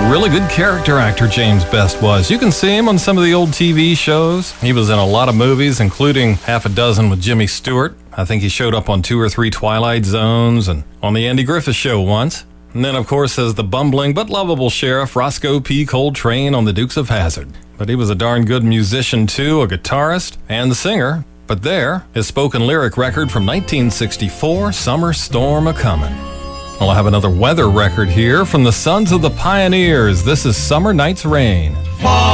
Really good character actor, James Best was. You can see him on some of the old TV shows. He was in a lot of movies, including half a dozen with Jimmy Stewart. I think he showed up on 2 or 3 Twilight Zones and on the Andy Griffith Show once. And then, of course, as the bumbling but lovable sheriff Roscoe P. Coltrane on the Dukes of Hazzard. But he was a darn good musician, too, a guitarist and singer. But there, his spoken lyric record from 1964, Summer Storm A-Comin'. Well, I have another weather record here from the Sons of the Pioneers. This is Summer Night's Rain.